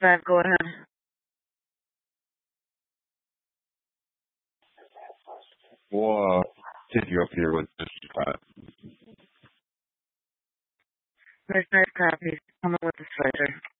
Matt, go ahead. We'll take you up here with this spot. Nice copy. Coming with the slider.